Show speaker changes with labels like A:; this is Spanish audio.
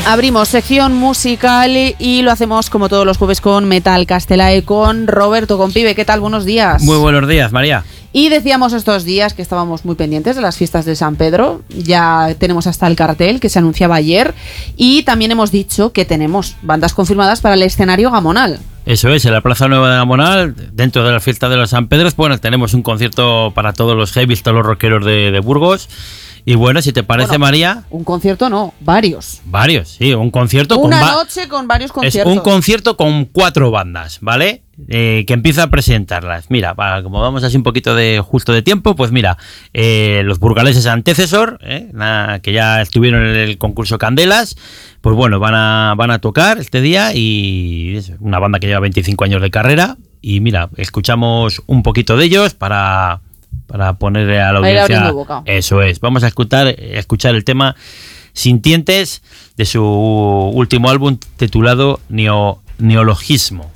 A: Abrimos sección musical y lo hacemos como todos los jueves con Metal Castelae, con Roberto, con Pibe. ¿Qué tal? Buenos días.
B: Muy buenos días, María.
A: Y decíamos estos días que estábamos muy pendientes de las fiestas de San Pedro. Ya tenemos hasta el cartel que se anunciaba ayer. Y también hemos dicho que tenemos bandas confirmadas para el escenario Gamonal.
B: Eso es, en la Plaza Nueva de Gamonal, dentro de la fiesta de los San Pedros. Bueno, tenemos un concierto para todos los heavies, todos los rockeros de Burgos. Y bueno, si te parece, María...
A: Un concierto no, varios.
B: Varios, sí, un concierto
A: Una noche con varios conciertos.
B: Es un concierto con 4 bandas, ¿vale? Que empieza a presentarlas. Mira, como vamos así un poquito justo de tiempo, pues mira, los burgaleses Antecesor, que ya estuvieron en el concurso Candelas, pues bueno, van a tocar este día, y es una banda que lleva 25 años de carrera. Y mira, escuchamos un poquito de ellos para ponerle a la audiencia. Eso es, vamos a escuchar el tema Sintientes de su último álbum titulado Neologismo.